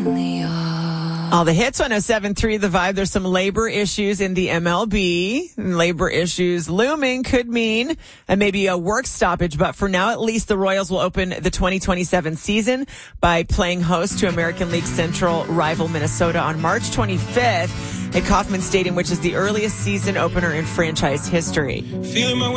All the hits, 107.3 The Vibe. There's some labor issues in the MLB. Labor issues looming could mean maybe a work stoppage, but for now, at least, the Royals will open the 2027 season by playing host to American League Central rival Minnesota on March 25th at Kauffman Stadium, which is the earliest season opener in franchise history.